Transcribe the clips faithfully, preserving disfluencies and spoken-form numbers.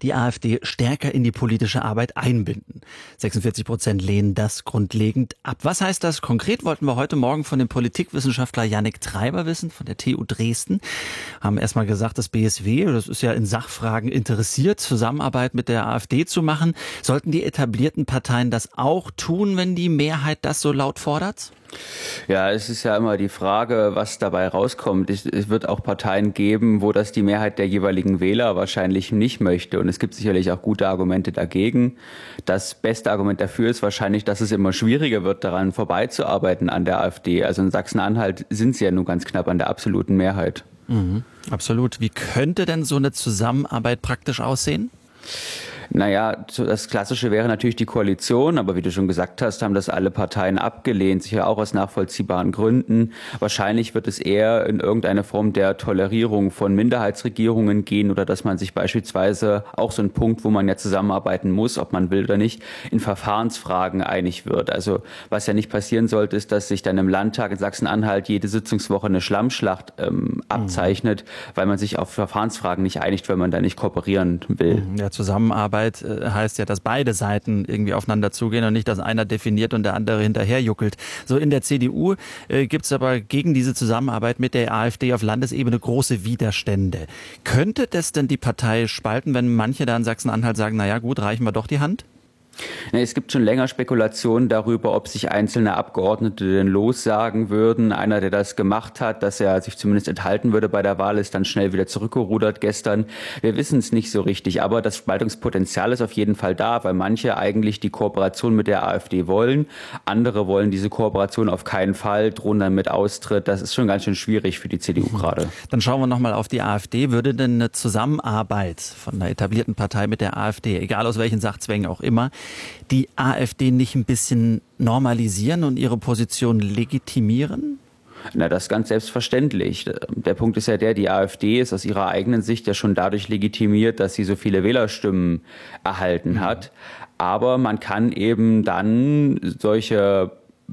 die AfD stärker in die politische Arbeit einbinden. sechsundvierzig Prozent lehnen das grundlegend ab. Was heißt das konkret, wollten wir heute Morgen von dem Politikwissenschaftler Yannick Treiber wissen, von der T U Dresden. Haben erstmal gesagt, das B S W, das ist ja in Sachfragen interessiert, Zusammenarbeit mit der AfD zu machen. Sollten die etablierten Parteien das auch tun, wenn die Mehrheit das so laut fordert? Ja, es ist ja immer die Frage, was dabei rauskommt. Es wird auch Parteien geben, wo das die Mehrheit der jeweiligen Wähler wahrscheinlich nicht möchte. Und es gibt sicherlich auch gute Argumente dagegen. Das beste Argument dafür ist wahrscheinlich, dass es immer schwieriger wird, daran vorbeizuarbeiten an der AfD. Also in Sachsen-Anhalt sind sie ja nur ganz knapp an der absoluten Mehrheit. Mhm, absolut. Wie könnte denn so eine Zusammenarbeit praktisch aussehen? Naja, das Klassische wäre natürlich die Koalition, aber wie du schon gesagt hast, haben das alle Parteien abgelehnt, sicher auch aus nachvollziehbaren Gründen. Wahrscheinlich wird es eher in irgendeine Form der Tolerierung von Minderheitsregierungen gehen oder dass man sich beispielsweise auch so ein Punkt, wo man ja zusammenarbeiten muss, ob man will oder nicht, in Verfahrensfragen einig wird. Also was ja nicht passieren sollte, ist, dass sich dann im Landtag in Sachsen-Anhalt jede Sitzungswoche eine Schlammschlacht ähm, abzeichnet, mhm. weil man sich auf Verfahrensfragen nicht einigt, wenn man da nicht kooperieren will. Ja, Zusammenarbeit heißt ja, dass beide Seiten irgendwie aufeinander zugehen und nicht, dass einer definiert und der andere hinterherjuckelt. So in der C D U äh, gibt es aber gegen diese Zusammenarbeit mit der AfD auf Landesebene große Widerstände. Könnte das denn die Partei spalten, wenn manche da in Sachsen-Anhalt sagen, naja gut, reichen wir doch die Hand? Es gibt schon länger Spekulationen darüber, ob sich einzelne Abgeordnete denn lossagen würden. Einer, der das gemacht hat, dass er sich zumindest enthalten würde bei der Wahl, ist dann schnell wieder zurückgerudert gestern. Wir wissen es nicht so richtig, aber das Spaltungspotenzial ist auf jeden Fall da, weil manche eigentlich die Kooperation mit der AfD wollen. Andere wollen diese Kooperation auf keinen Fall, drohen dann mit Austritt. Das ist schon ganz schön schwierig für die C D U gerade. Dann schauen wir nochmal auf die AfD. Würde denn eine Zusammenarbeit von einer etablierten Partei mit der AfD, egal aus welchen Sachzwängen auch immer, die AfD nicht ein bisschen normalisieren und ihre Position legitimieren? Na, das ist ganz selbstverständlich. Der Punkt ist ja der, die AfD ist aus ihrer eigenen Sicht ja schon dadurch legitimiert, dass sie so viele Wählerstimmen erhalten hat. Aber man kann eben dann solche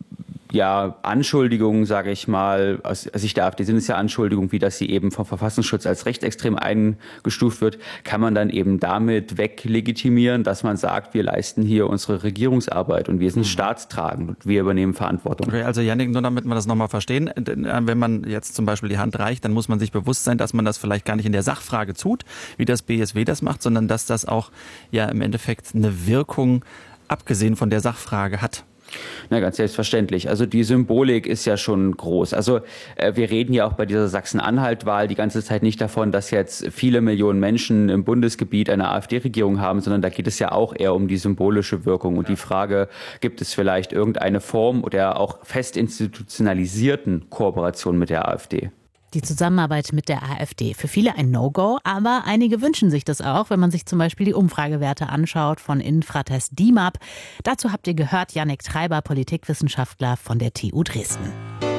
ja, Anschuldigungen, sage ich mal, aus Sicht der AfD sind es ja Anschuldigungen, wie dass sie eben vom Verfassungsschutz als rechtsextrem eingestuft wird, kann man dann eben damit weglegitimieren, dass man sagt, wir leisten hier unsere Regierungsarbeit und wir sind mhm. staatstragend und wir übernehmen Verantwortung. Okay, also Yannick, nur damit wir das nochmal verstehen, wenn man jetzt zum Beispiel die Hand reicht, dann muss man sich bewusst sein, dass man das vielleicht gar nicht in der Sachfrage tut, wie das B S W das macht, sondern dass das auch ja im Endeffekt eine Wirkung, abgesehen von der Sachfrage, hat. Na, ganz selbstverständlich. Also die Symbolik ist ja schon groß. Also äh, wir reden ja auch bei dieser Sachsen-Anhalt-Wahl die ganze Zeit nicht davon, dass jetzt viele Millionen Menschen im Bundesgebiet eine AfD-Regierung haben, sondern da geht es ja auch eher um die symbolische Wirkung und die Frage, gibt es vielleicht irgendeine Form der auch fest institutionalisierten Kooperation mit der AfD? Die Zusammenarbeit mit der AfD. Für viele ein No-Go, aber einige wünschen sich das auch, wenn man sich zum Beispiel die Umfragewerte anschaut von Infratest D I M A P. Dazu habt ihr gehört, Yannick Treiber, Politikwissenschaftler von der T U Dresden.